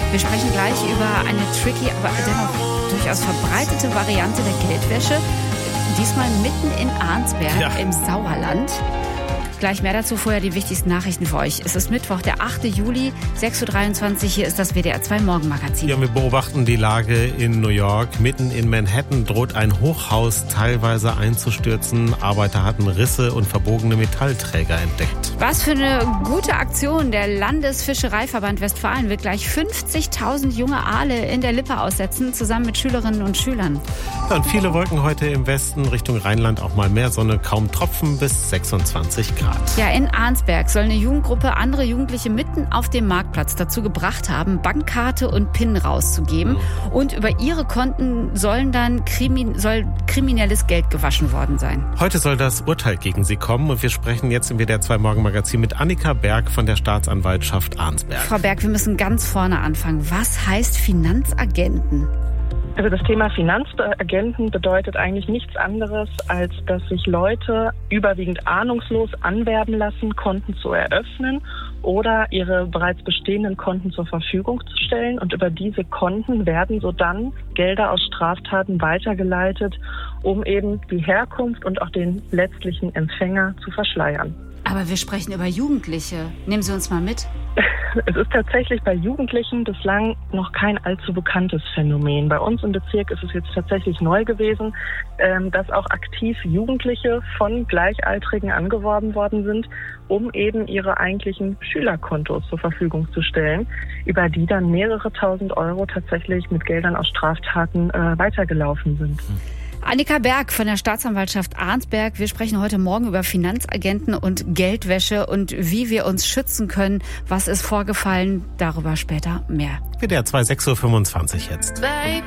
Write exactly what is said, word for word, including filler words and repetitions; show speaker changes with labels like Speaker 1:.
Speaker 1: Wir sprechen gleich über eine tricky, aber dennoch durchaus verbreitete Variante der Geldwäsche. Diesmal mitten in Arnsberg ja. im Sauerland. Gleich mehr dazu, vorher die wichtigsten Nachrichten für euch. Es ist Mittwoch, der achte Juli, sechs Uhr dreiundzwanzig. Hier ist das W D R zwei Morgenmagazin.
Speaker 2: Ja, wir beobachten die Lage in New York. Mitten in Manhattan droht ein Hochhaus teilweise einzustürzen. Arbeiter hatten Risse und verbogene Metallträger entdeckt.
Speaker 1: Was für eine gute Aktion. Der Landesfischereiverband Westfalen wird gleich fünfzigtausend junge Aale in der Lippe aussetzen, zusammen mit Schülerinnen und Schülern.
Speaker 2: Ja, und viele Wolken heute im Westen, Richtung Rheinland auch mal mehr Sonne, kaum Tropfen bis sechsundzwanzig Grad.
Speaker 1: Ja, in Arnsberg soll eine Jugendgruppe andere Jugendliche mitten auf dem Marktplatz dazu gebracht haben, Bankkarte und PIN rauszugeben. Mhm. Und über ihre Konten sollen dann krimin- soll kriminelles Geld gewaschen worden sein.
Speaker 2: Heute soll das Urteil gegen sie kommen und wir sprechen jetzt im W D R zwei Morgenmagazin mit Annika Berg von der Staatsanwaltschaft Arnsberg.
Speaker 1: Frau Berg, wir müssen ganz vorne anfangen. Was heißt Finanzagenten?
Speaker 3: Also das Thema Finanzagenten bedeutet eigentlich nichts anderes, als dass sich Leute überwiegend ahnungslos anwerben lassen, Konten zu eröffnen oder ihre bereits bestehenden Konten zur Verfügung zu stellen. Und über diese Konten werden so dann Gelder aus Straftaten weitergeleitet, um eben die Herkunft und auch den letztlichen Empfänger zu verschleiern.
Speaker 1: Aber wir sprechen über Jugendliche. Nehmen Sie uns mal mit.
Speaker 3: Es ist tatsächlich bei Jugendlichen bislang noch kein allzu bekanntes Phänomen. Bei uns im Bezirk ist es jetzt tatsächlich neu gewesen, dass auch aktiv Jugendliche von Gleichaltrigen angeworben worden sind, um eben ihre eigentlichen Schülerkontos zur Verfügung zu stellen, über die dann mehrere tausend Euro tatsächlich mit Geldern aus Straftaten äh, weitergelaufen sind.
Speaker 1: Annika Berg von der Staatsanwaltschaft Arnsberg. Wir sprechen heute Morgen über Finanzagenten und Geldwäsche und wie wir uns schützen können. Was ist vorgefallen? Darüber später mehr.
Speaker 2: W D R zwei, sechs Uhr fünfundzwanzig jetzt.
Speaker 4: Baby.